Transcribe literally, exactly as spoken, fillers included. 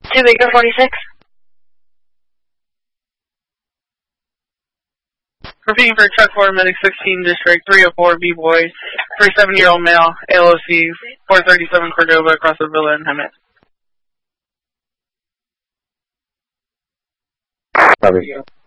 two Baker forty-six. Repeating for truck four, medic sixteen, district three oh four, B-boy, thirty-seven-year-old male, A L O C, four thirty-seven Cordova, across the villa in Hemet. Copy.